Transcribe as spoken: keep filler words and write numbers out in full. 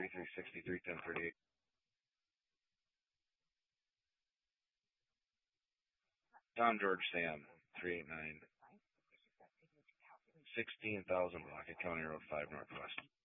three three six three ten thirty-eight. Tom George Sam, three eight nine. sixteen thousand Rocket County Road five Northwest.